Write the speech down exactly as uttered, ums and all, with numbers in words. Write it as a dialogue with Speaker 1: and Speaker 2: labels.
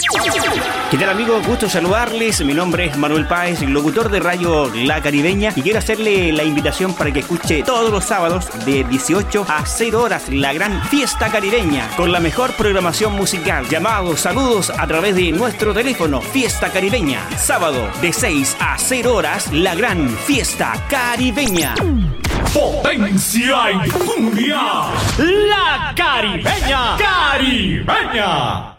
Speaker 1: ¿Qué tal, amigos? Gusto saludarles. Mi nombre es Manuel Páez, locutor de Radio La Caribeña, y quiero hacerle la invitación para que escuche todos los sábados de dieciocho a cero horas la gran fiesta caribeña con la mejor programación musical. Llamados, saludos a través de nuestro teléfono. Fiesta Caribeña, sábado de seis a cero horas la gran fiesta caribeña.
Speaker 2: Potencia y furia. La Caribeña. Caribeña.